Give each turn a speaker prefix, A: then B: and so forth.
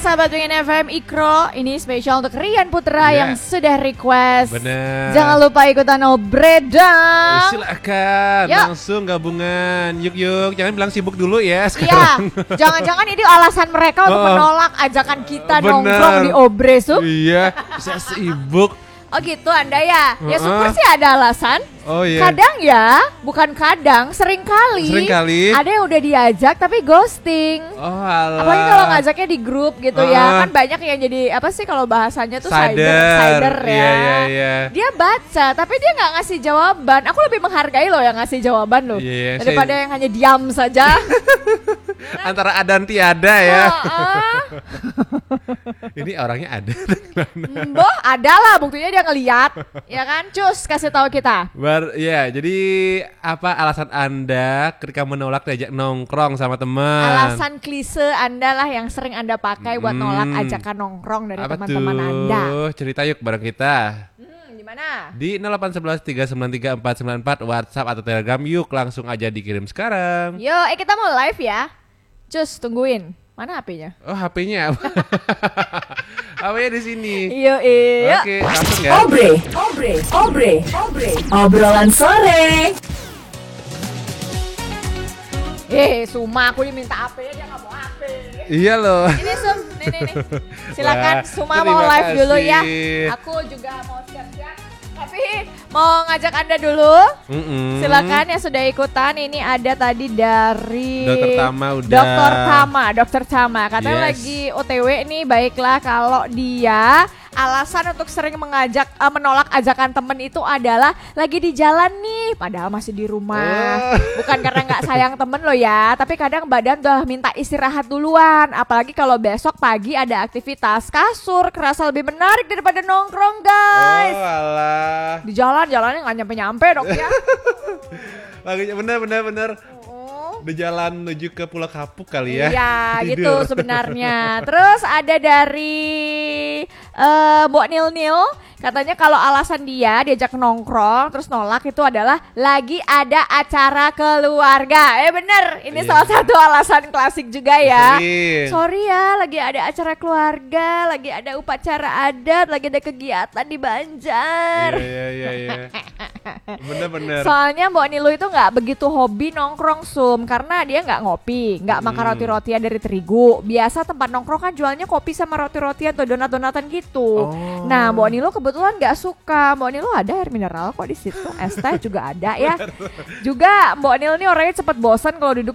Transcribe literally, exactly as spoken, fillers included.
A: sahabat Wingin F M Ikro. Ini spesial untuk Rian Putra yeah. yang sudah request.
B: Bener.
A: Jangan lupa ikutan obreda.
B: Silakan
A: yuk.
B: langsung gabungan. Yuk yuk, jangan bilang sibuk dulu ya sekarang.
A: Iya, jangan-jangan ini alasan mereka untuk
B: oh,
A: menolak ajakan kita
B: bener.
A: nongkrong di Obre Sup.
B: Iya, saya sibuk.
A: Oh gitu Anda ya. Ya
B: uh-uh.
A: syukur sih ada alasan.
B: Oh iya.
A: Kadang ya, bukan kadang, sering kali.
B: Sering kali.
A: Ada yang udah diajak tapi ghosting.
B: Oh alah.
A: Apalagi kalau ngajaknya di grup gitu uh-uh. ya. Kan banyak yang jadi apa sih kalau bahasanya tuh cider, cider ya.
B: Iya, iya, iya.
A: Dia baca tapi dia nggak ngasih jawaban. Aku lebih menghargai loh yang ngasih jawaban loh.
B: Yeah,
A: daripada
B: saya...
A: yang hanya diam saja.
B: Antara ada dan tiada ya.
A: Uh-uh.
B: Ini orangnya ada.
A: Boh, ada lah buktinya dia ngeliat. Ya kan? Cus kasih tahu kita.
B: Bar, ya, jadi apa alasan Anda ketika menolak diajak nongkrong sama teman?
A: Alasan klise Anda lah yang sering Anda pakai buat
B: hmm,
A: nolak ajakan nongkrong dari
B: apa
A: teman-teman
B: tuh?
A: Anda.
B: Cerita yuk bareng kita.
A: Hmm, gimana?
B: Di nol delapan satu satu tiga sembilan tiga empat sembilan empat WhatsApp atau Telegram yuk langsung aja dikirim sekarang.
A: Yo, eh kita mau live ya. Cus tungguin. Mana H P-nya?
B: Oh, H P-nya. H P-nya di sini.
A: Iya, iya.
B: Oke, langsung ya.
C: Obre, obre, obre, obre. Obrolan sore.
A: Eh, Suma aku diminta H P-nya dia nggak mau H P.
B: Iya loh.
A: Ini Sum, nih nih nih. Silakan
B: Wah,
A: Suma mau live
B: kasih.
A: dulu ya. Aku juga mau siap-siap. Tapi mau ngajak Anda dulu.
B: Mm-mm.
A: Silakan yang sudah ikutan. Ini ada tadi dari
B: Dokter Tama udah.
A: Dokter Tama, Dokter Tama. Katanya
B: Yes.
A: lagi O T W nih. Baiklah kalau dia alasan untuk sering mengajak uh, menolak ajakan temen itu adalah lagi di jalan nih, padahal masih di rumah.
B: Oh.
A: Bukan karena nggak sayang temen lo ya, tapi kadang badan udah minta istirahat duluan. Apalagi kalau besok pagi ada aktivitas, kasur kerasa lebih menarik daripada nongkrong guys.
B: Oh alah.
A: Di jalan jalannya nggak nyampe nyampe dok ya.
B: Lagi bener bener bener. Di jalan menuju ke Pulau Kapuk kali ya.
A: Iya gitu
B: Tidur.
A: sebenarnya. Terus ada dari uh, Mbok Nil Nil. Katanya kalau alasan dia diajak nongkrong terus nolak itu adalah lagi ada acara keluarga. Eh bener, ini yeah. salah satu alasan klasik juga ya.
B: Sorry.
A: Sorry ya, lagi ada acara keluarga, lagi ada upacara adat, lagi ada kegiatan di Banjar.
B: Iya iya iya. Bener-bener.
A: Soalnya Mbak Nilu itu nggak begitu hobi nongkrong Sum, karena dia nggak ngopi, nggak makan
B: Hmm.
A: roti-rotian dari terigu. Biasa tempat nongkrong kan jualnya kopi sama roti-rotian atau donat-donatan gitu.
B: Oh.
A: Nah Mbak Nilu kebetulan nggak suka. Mbak Nilu ada air mineral kok di situ, es teh juga ada ya. Juga Mbak Nilu nih orangnya cepet bosan kalau duduk